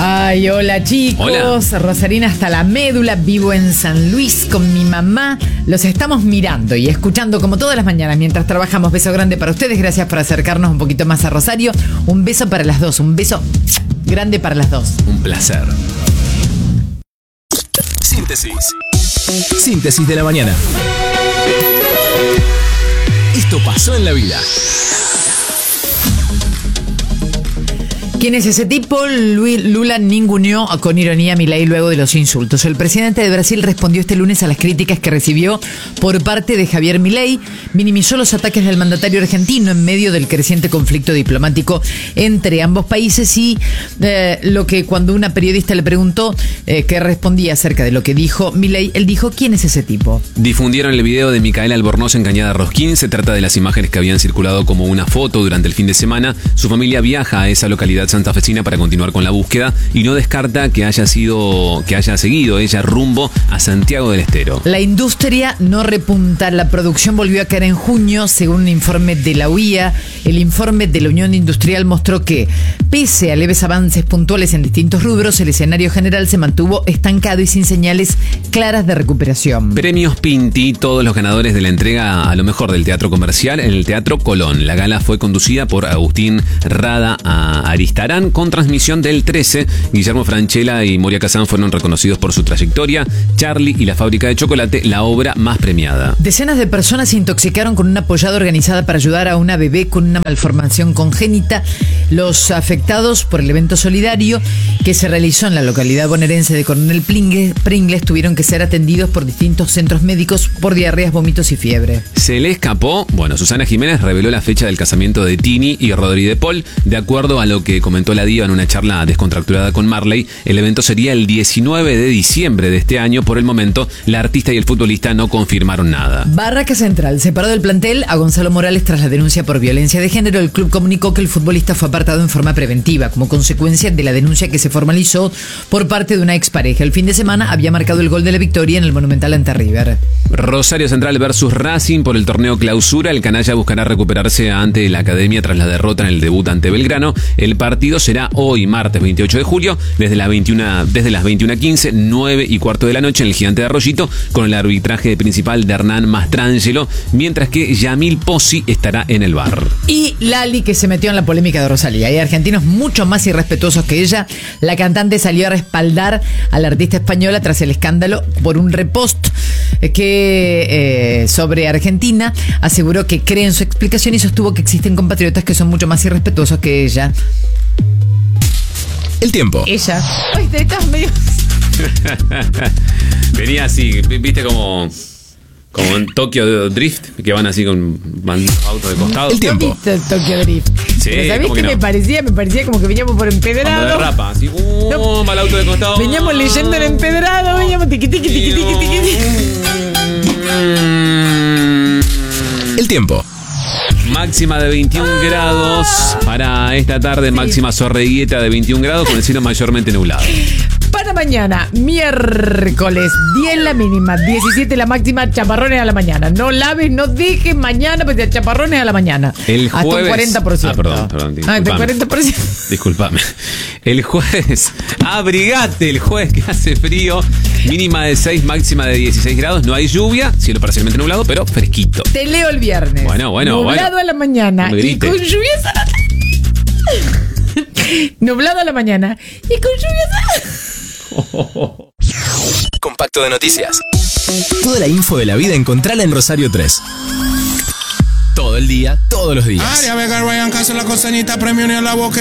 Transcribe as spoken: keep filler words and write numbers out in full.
Ay, hola chicos, Hola. Rosarina hasta la médula, vivo en San Luis con mi mamá. Los estamos mirando y escuchando como todas las mañanas mientras trabajamos. Beso grande para ustedes, gracias por acercarnos un poquito más a Rosario. Un beso para las dos, un beso grande para las dos. Un placer. Síntesis. Síntesis de la mañana. Esto pasó en la vida. ¿Quién es ese tipo? Lula ninguneó con ironía a Milei luego de los insultos. El presidente de Brasil respondió este lunes a las críticas que recibió por parte de Javier Milei. Minimizó los ataques del mandatario argentino en medio del creciente conflicto diplomático entre ambos países y eh, lo que cuando una periodista le preguntó eh, qué respondía acerca de lo que dijo Milei, él dijo: ¿quién es ese tipo? Difundieron el video de Micaela Albornoz en Cañada Rosquín. Se trata de las imágenes que habían circulado como una foto durante el fin de semana. Su familia viaja a esa localidad santafesina para continuar con la búsqueda y no descarta que haya sido que haya seguido ella rumbo a Santiago del Estero. La industria no repunta. La producción volvió a caer en junio, según un informe de la U I A. El informe de la Unión Industrial mostró que, pese a leves avances puntuales en distintos rubros, el escenario general se mantuvo estancado y sin señales claras de recuperación. Premios Pinti, todos los ganadores de la entrega a lo mejor del teatro comercial en el Teatro Colón. La gala fue conducida por Agustín Rada Aristarán con transmisión del trece. Guillermo Francella y Moria Kazán fueron reconocidos por su trayectoria. Charlie y la fábrica de chocolate, la obra más premiada. Decenas de personas se intoxicaron con una pollada organizada para ayudar a una bebé con una malformación congénita. Los afectados por el evento solidario que se realizó en la localidad bonaerense de Coronel Pringles, Pringles tuvieron que ser atendidos por distintos centros médicos por diarreas, vómitos y fiebre. ¿Se le escapó? Bueno, Susana Jiménez reveló la fecha del casamiento de Tini y Rodri de Paul. De acuerdo a lo que comentó la diva en una charla descontracturada con Marley, el evento sería el diecinueve de diciembre de este año. Por el momento, la artista y el futbolista no confirmaron nada. Barraca Central separó del plantel a Gonzalo Morales tras la denuncia por violencia de género. El club comunicó que el futbolista fue apartado en forma preventiva como consecuencia de la denuncia que se formalizó por parte de una expareja. El fin de semana había marcado el gol de la victoria en el Monumental ante River. Rosario Central versus Racing por el torneo Clausura. El canalla buscará recuperarse ante la Academia tras la derrota en el debut ante Belgrano. El partido será hoy, martes veintiocho de julio, desde las veintiuna, desde las veintiuna quince, nueve y cuarto de la noche en el Gigante de Arroyito, con el arbitraje principal de Hernán Mastrangelo, mientras que Yamil Pozzi estará en el bar. Y Lali, que se metió en la polémica de Rosalía. Hay argentinos mucho más irrespetuosos que ella. La cantante salió a respaldar a la artista española tras el escándalo por un repost que eh, sobre Argentina. Aseguró que cree en su explicación y sostuvo que existen compatriotas que son mucho más irrespetuosos que ella. El tiempo. Ella. Ay, te estás medio... Venía así, viste como como en Tokyo Drift, que van así con van autos de costado. El tiempo. ¿No viste Tokyo Drift? Sí, ¿Pero sabés ¿cómo qué que no? me parecía? Me parecía como que veníamos por Cuando empedrado. derrapa, así, uh, No. mal auto de costado. Veníamos leyendo el empedrado, veníamos tiqui tiqui tiqui tiqui tiqui. El tiempo. Máxima de veintiún grados para esta tarde, máxima Sorreguieta de veintiún grados con el cielo mayormente nublado. Para mañana, miércoles, diez la mínima, diecisiete la máxima, chaparrones a la mañana. No laves, no dejes mañana, pues chaparrones a la mañana. El hasta jueves... un cuarenta por ciento. Ah, perdón, perdón. Ah, Disculpame. hasta cuarenta por ciento. Disculpame. El jueves, abrigate el jueves que hace frío. Mínima de seis, máxima de dieciséis grados. No hay lluvia, cielo parcialmente nublado, pero fresquito. Te leo el viernes. Bueno, bueno, Nublado bueno. a la mañana No me y grites. con lluvias a la tarde. Nublado a la mañana y con lluvias a la... Compacto de noticias. Toda la info de la vida encontrala en Rosario tres. Todo el día, todos los días. Área Vega Ryan Castro la costanita premio ni a la boca.